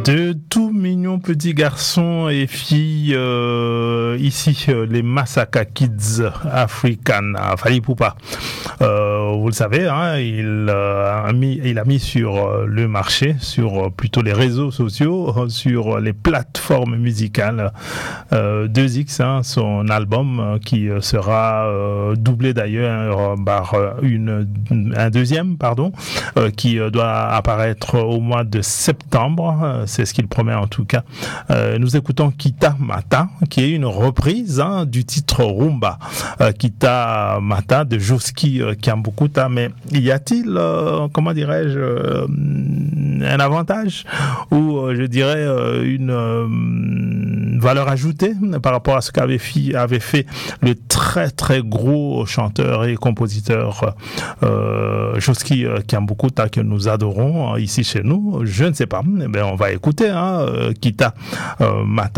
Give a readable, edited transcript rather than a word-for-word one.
De tout mignons petits garçons et filles, ici les Masaka Kids African à Fally Ipupa. Vous le savez, hein, il a mis sur le marché, sur plutôt les réseaux sociaux, sur les plateformes musicales 2X, hein, son album qui sera doublé d'ailleurs par un deuxième, qui doit apparaître au mois de septembre. C'est ce qu'il promet en tout cas. Nous écoutons Kita Mata, qui est une reprise du titre Rumba. Kita Mata de Joski Kiambukuta. Mais y a-t-il, comment dirais-je, un avantage ou je dirais une valeur ajoutée par rapport à ce qu'avait fait le très très gros chanteur et compositeur Joski Kiambukuta, que nous adorons ici chez nous? Je ne sais pas. Eh bien, on va écouter Kita Mata.